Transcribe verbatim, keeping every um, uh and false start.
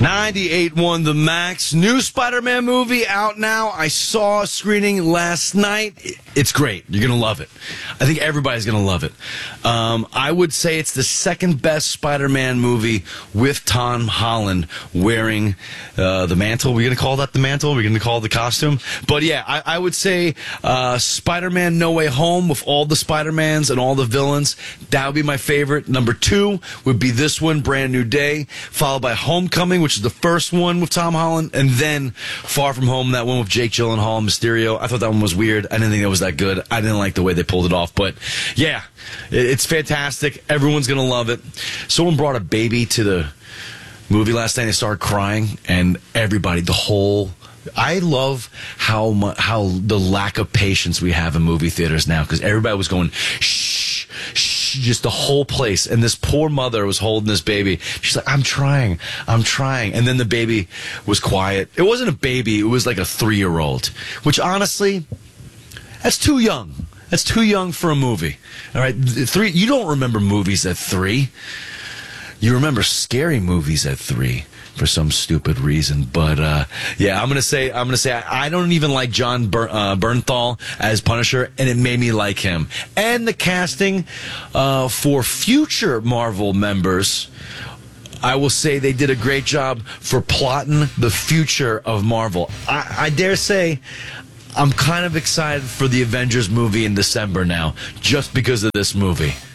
ninety-eight point one The Max. New Spider-Man movie out now. I saw a screening last night. It's great. You're going to love it. I think everybody's going to love it. Um, I would say it's the second best Spider-Man movie with Tom Holland wearing uh, the mantle. We're going to call that the mantle? We're going to call it the costume? But yeah, I, I would say uh, Spider-Man No Way Home with all the Spider-Mans and all the villains. That would be my favorite. Number two would be this one, Brand New Day, followed by Homecoming, which is the first one with Tom Holland, and then Far From Home, that one with Jake Gyllenhaal and Mysterio. I thought that one was weird. I didn't think it was that good. I didn't like the way they pulled it off, but yeah, it's fantastic. Everyone's going to love it. Someone brought a baby to the movie last night. They started crying, and everybody, the whole... I love how mu- how the lack of patience we have in movie theaters now, because everybody was going, shh, shh, just the whole place. And this poor mother was holding this baby. She's like, I'm trying, I'm trying. And then the baby was quiet. It wasn't a baby. It was like a three-year-old, which honestly, that's too young. That's too young for a movie. All right, three. You don't remember movies at three. You remember scary movies at three for some stupid reason. But uh, yeah, I'm gonna say I'm gonna say I, I don't even like John Ber- uh, Bernthal as Punisher, and it made me like him. And the casting uh, for future Marvel members, I will say they did a great job for plotting the future of Marvel. I, I dare say I'm kind of excited for the Avengers movie in December now, just because of this movie.